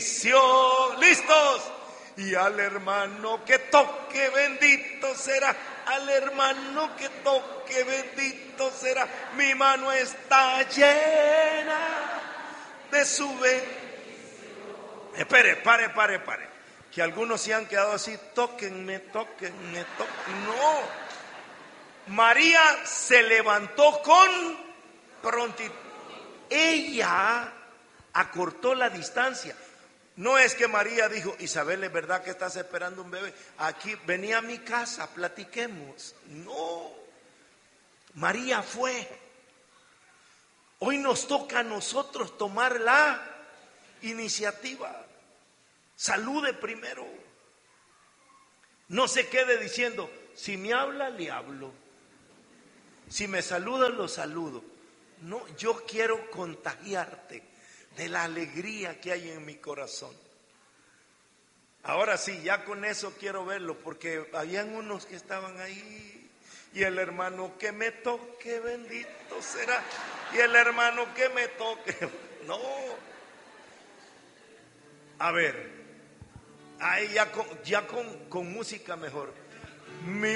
bendición. ¿Listos? Y al hermano que toque, bendito será. Al hermano que toque, bendito será. Mi mano está llena de su bendición. Espere, pare. Que algunos se han quedado así, tóquenme. No. María se levantó con prontitud. Ella acortó la distancia. No es que María dijo, Isabel, ¿es verdad que estás esperando un bebé? Aquí, vení a mi casa, platiquemos. No. María fue. Hoy nos toca a nosotros tomar la iniciativa. Salude primero. No se quede diciendo, si me habla, le hablo. Si me saluda, lo saludo. No, yo quiero contagiarte de la alegría que hay en mi corazón. Ahora sí, ya con eso quiero verlo, porque habían unos que estaban ahí. Y el hermano que me toque, bendito será. Y el hermano que me toque. No. A ver. Ahí ya con música mejor.